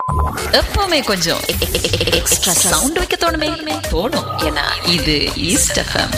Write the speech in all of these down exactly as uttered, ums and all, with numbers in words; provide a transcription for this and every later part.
எப்பவுமே கொஞ்சம் extra sound வைக்க தோணுமே தோணும். ஏன்னா இது ஈஸ்ட் எஃப்எம்.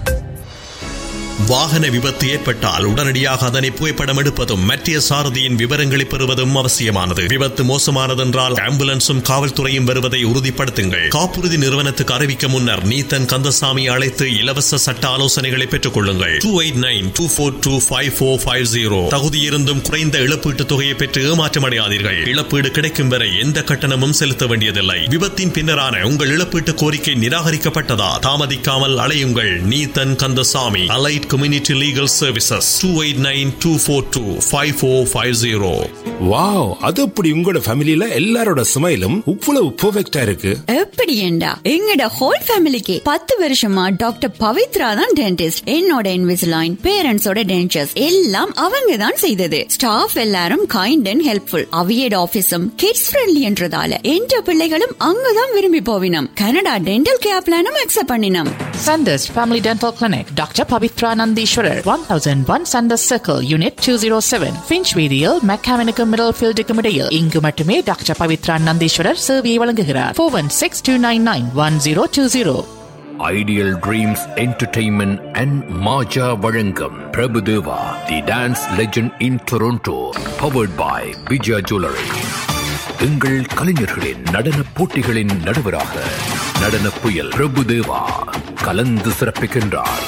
வாகன விபத்து ஏற்பட்டால் உடனடியாக அதனை புகைப்படம் எடுப்பதும் மத்திய சாரதியின் விவரங்களை பெறுவதும் அவசியமானது. விபத்து மோசமானதென்றால் ஆம்புலன்ஸும் காவல்துறையும் வருவதை உறுதிப்படுத்துங்கள். காப்புறுதி நிறுவனத்துக்கு அறிவிக்க முன்னர் நீத்தன் கந்தசாமி அழைத்து இலவச சட்ட ஆலோசனைகளை பெற்றுக் கொள்ளுங்கள். Two eight nine two four two five four five zero. தகுதியிருந்தும் குறைந்த இழப்பீட்டுத் தொகையை பெற்று ஏமாற்றமடையாதீர்கள். இழப்பீடு கிடைக்கும் வரை எந்த கட்டணமும் செலுத்த வேண்டியதில்லை. விபத்தின் பின்னரான உங்கள் இழப்பீட்டு கோரிக்கை நிராகரிக்கப்பட்டதா? தாமதிக்காமல் அலையுங்கள். Neethan Kandasamy, allied Community Legal Services, two eight nine two four two five four five zero. Wow, அது அப்படி உங்களோட ஃபேமிலில எல்லாரோட ஸ்மைலும் இவ்வளவு பெர்ஃபெக்ட்டா இருக்கு. எப்படி ஏண்டா எங்கட ஹோல் ஃபேமிலிக்கு பத்து வருஷமா டாக்டர் பவித்ரா தான் டென்டிஸ்ட். என்னோட இன்விசிலைன், பேரண்ட்ஸோட டென்டர்ஸ் எல்லாம் அவங்க தான் செய்தது. ஸ்டாஃப் எல்லாரும் kind and helpful. அவியட் ஆபீஸும் kids friendly என்றதால என்ற பிள்ளைகளும் அங்கதான் விரும்பி போவினம். கனடா டென்டல் கேர் பிளானும் அக்செப்ட் பண்ணினோம். Sanders Family Dental Clinic, Doctor Pavitra Nandishwarar, one thousand one Sanders Circle, Unit two oh seven, Finchweedial, Mechanical Middlefield Comedial. இங்கு மட்டுமே டாக்டர் பவித்ரா நந்தீஸ்வரர் சேவையை வழங்குகிறார். four one six two nine nine one zero two zero. Ideal Dreams Entertainment and Maja வழங்கும் Prabhudeva The Dance Legend in Toronto, powered by Vijaya Jewelry. எங்கள் கலைஞர்களின் நடன போட்டிகளின் நடுவராக நடன புயல் பிரபுதேவா கலந்து சிறப்பிக்கின்றார்.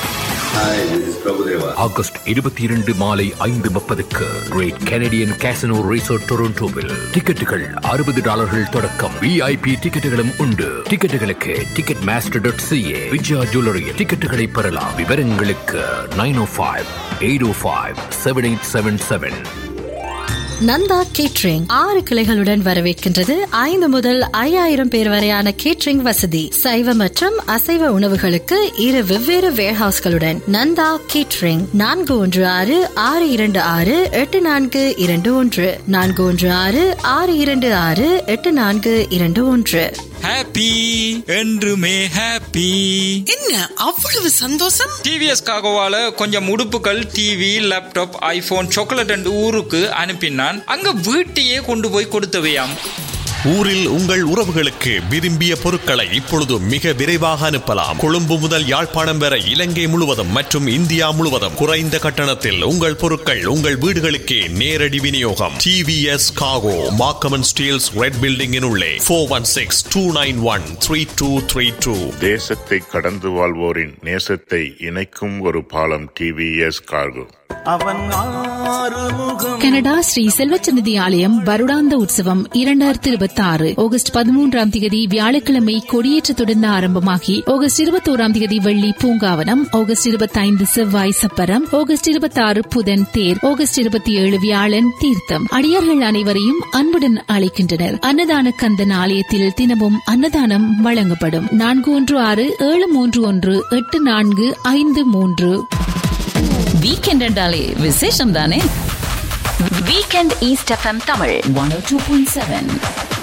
ஆகஸ்ட் இருபத்தி இரண்டு மாலை ஐந்து முப்பதுக்கு கிரேட் கெனடியன் கேசினோ ரிசார்ட் டொரண்டோவில் டிக்கெட்டுகள் அறுபது டாலர்கள் தொடக்கம். விஐபி டிக்கெட்டுகளும் உண்டு. டிக்கெட்டுகளுக்கு ticket master dot CA Vijaya ஜுவல்லரியில் டிக்கெட்டுகளை பெறலாம். விவரங்களுக்கு நைன் ஓ ஃபைவ் எயிட் ஓ five seven eight seven seven. Nanda catering ஆறு கிளைகளுடன் வரவேற்கின்றது. ஐந்து முதல் ஐயாயிரம் பேர் வரையான கேட்ரிங் வசதி. சைவ மற்றும் அசைவ உணவுகளுக்கு இரு வெவ்வேறு வேர்ஹவுஸ்களுடன் நந்தா கேட்ரிங். நான்கு ஒன்று ஆறு ஆறு இரண்டு ஆறு எட்டு நான்கு இரண்டு ஒன்று நான்கு ஒன்று ஆறு ஆறு இரண்டு ஆறு எட்டு நான்கு இரண்டு ஒன்று. ஹாப்பி என்றுமே ஹாப்பி. என்ன அவ்வளவு சந்தோஷம்? டிவிஎஸ் காகோவால கொஞ்சம் உடுப்புகள், TV, laptop, iPhone, chocolate and ஊருக்கு அனுப்பினான். அங்க வீட்டையே கொண்டு போய் கொடுத்தவையாம். ஊரில் உங்கள் உறவுகளுக்கு விரும்பிய பொருட்களை இப்பொழுது மிக விரைவாக அனுப்பலாம். கொழும்பு முதல் யாழ்ப்பாணம் வரை இலங்கை முழுவதும் மற்றும் இந்தியா முழுவதும் குறைந்த கட்டணத்தில் உங்கள் பொருட்கள் உங்கள் வீடுகளுக்கே நேரடி விநியோகம். TVS Kaku, Markham and Steeles, red பில்டிங்கின் உள்ளே. Four one six two nine one three two three two. தேசத்தை கடந்து வாழ்வோரின் நேசத்தை இணைக்கும் ஒரு பாலம். TVS cargo. Canada Sri Selvachannidhi ஆலயம் வருடாந்த உற்சவம் இரண்டாயிரத்தி இருபத்தி ஆறு ஆகஸ்ட் பதிமூன்றாம் தேதி வியாழக்கிழமை கொடியேற்றத்துடன் ஆரம்பமாகி ஆகஸ்ட் இருபத்தோராம் தேதி வெள்ளி பூங்காவனம், ஆகஸ்ட் இருபத்தி ஐந்து செவ்வாய் சப்பரம், ஆகஸ்ட் இருபத்தி ஆறு புதன் தேர், ஆகஸ்ட் இருபத்தி ஏழு வியாழன் தீர்த்தம். அடியார்கள் அனைவரையும் அன்புடன் அழைக்கின்றனர். அன்னதான கந்தன் ஆலயத்தில் தினமும் அன்னதானம் வழங்கப்படும். நான்கு ஒன்று ஆறு ஏழு மூன்று ஒன்று எட்டு நான்கு ஐந்து மூன்று. வீக்கெண்ட் என்றாலே விசேஷம் தானே. Weekend east FM Tamil one ஓ டூ பாயிண்ட் செவன்.